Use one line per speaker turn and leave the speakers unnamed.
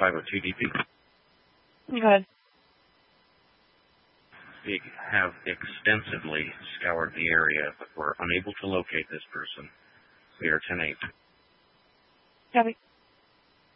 502 DP.
Go ahead.
We have extensively scoured the area, but we're unable to locate this person. We are 10-8.
Copy.